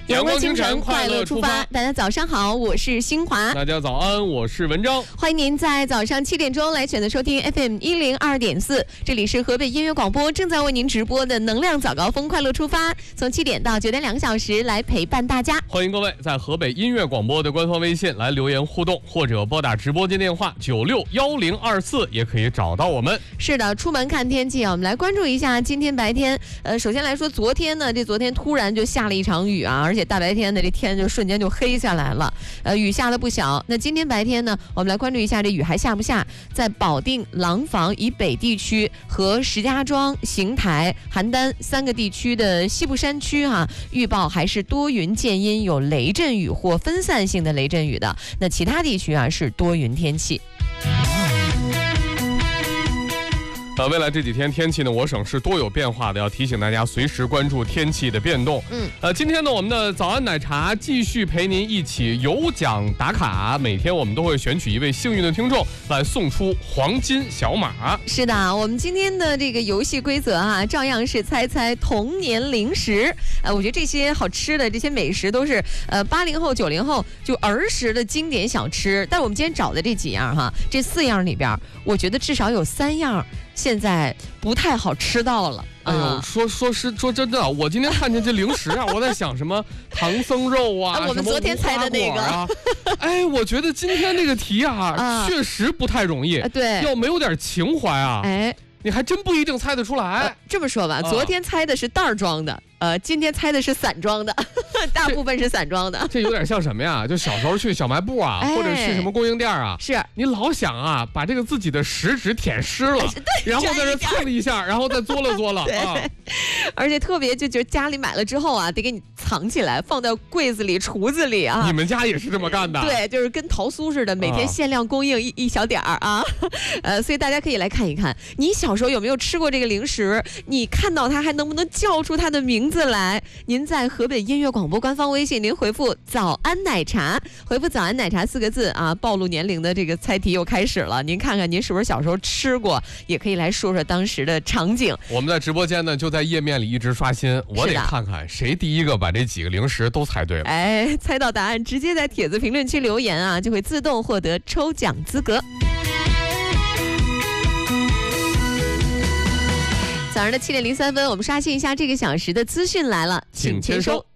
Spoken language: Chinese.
阳光清晨，快乐出发。大家早上好，我是新华。 大家早安，我是文章。 欢迎您在早上7点钟来选择收听 FM 102.4，这里是河北音乐广播正在为您直播的能量早高峰快乐出发，从7点到9点2个小时来陪伴大家。 欢迎各位在河北音乐广播的官方微信来留言互动，或者拨打直播间电话961024，也可以找到我们。 是的，出门看天气啊，我们来关注一下今天白天。首先来说，昨天突然就下了一场雨啊，而且大白天的这天就瞬间就黑下来了，雨下的不小。那今天白天呢，我们来关注一下这雨还下不下。在保定、廊坊以北地区和石家庄、邢台、邯郸3个地区的西部山区预报还是多云见阴，有雷阵雨或分散性的雷阵雨的。那其他地区是多云天气。 未来这几天天气呢，我省是多有变化的，要提醒大家随时关注天气的变动。今天呢，我们的早安奶茶继续陪您一起有奖打卡，每天我们都会选取一位幸运的听众来送出黄金小马。是的，我们今天的这个游戏规则照样是猜猜童年零食。我觉得这些好吃的这些美食都是80后90后就儿时的经典小吃。但是我们今天找的这几样这4样里边，我觉得至少有3样现在不太好吃到了。哎呦，说真的，我今天看见这零食我在想什么唐僧肉我们昨天猜的那个哎，我觉得今天这个题确实不太容易。对，要没有点情怀你还真不一定猜得出来。这么说吧，昨天猜的是袋儿装的，今天猜的是散装的，大部分是散装的。这有点像什么呀？就小时候去小卖部或者去什么供应店是你老想把这个自己的食指舔湿了，然后在这蹭一下，然后再嘬了而且特别就家里买了之后得给你藏起来，放在柜子里、橱子里你们家也是这么干的？对，就是跟桃酥似的，每天限量供应一小点所以大家可以来看一看，你小时候有没有吃过这个零食？你看到它还能不能叫出它的名字来？您在河北音乐广播官方微信，您回复早安奶茶，回复早安奶茶4个字暴露年龄的这个猜题又开始了。您看看您是不是小时候吃过，也可以来说说当时的场景。我们在直播间呢就在页面里一直刷新，我得看看谁第一个把这几个零食都猜对了。猜到答案直接在帖子评论区留言就会自动获得抽奖资格。早上的7点03分，我们刷新一下这个小时的资讯来了，请签收。